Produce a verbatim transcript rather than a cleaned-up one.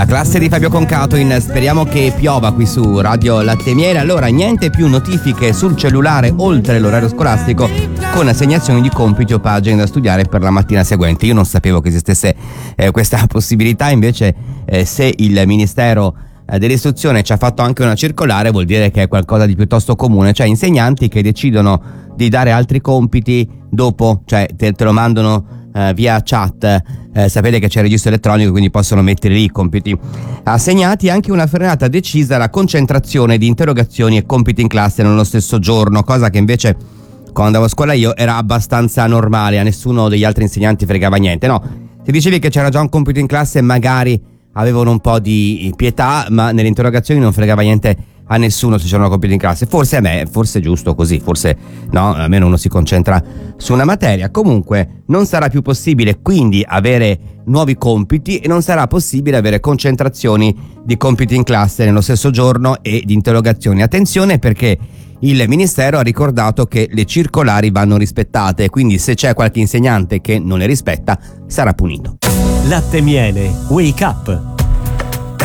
La classe di Fabio Concato in Speriamo che piova qui su Radio Latte e Miele. Allora, niente più notifiche sul cellulare oltre l'orario scolastico con assegnazioni di compiti o pagine da studiare per la mattina seguente. Io non sapevo che esistesse eh, questa possibilità, invece eh, se il Ministero eh, dell'Istruzione ci ha fatto anche una circolare vuol dire che è qualcosa di piuttosto comune, cioè insegnanti che decidono di dare altri compiti dopo, cioè te, te lo mandano Uh, via chat, uh, sapete che c'è il registro elettronico, quindi possono mettere lì i compiti assegnati. Anche una frenata decisa alla concentrazione di interrogazioni e compiti in classe nello stesso giorno, cosa che invece quando andavo a scuola io era abbastanza normale, a nessuno degli altri insegnanti fregava niente. No, se dicevi che c'era già un compito in classe magari avevano un po' di pietà, ma nelle interrogazioni non fregava niente a nessuno se c'erano compiti in classe. Forse a me, forse è giusto così, forse no, almeno uno si concentra su una materia. Comunque non sarà più possibile quindi avere nuovi compiti e non sarà possibile avere concentrazioni di compiti in classe nello stesso giorno e di interrogazioni. Attenzione, perché il Ministero ha ricordato che le circolari vanno rispettate, quindi se c'è qualche insegnante che non le rispetta sarà punito. Latte e Miele, Wake Up.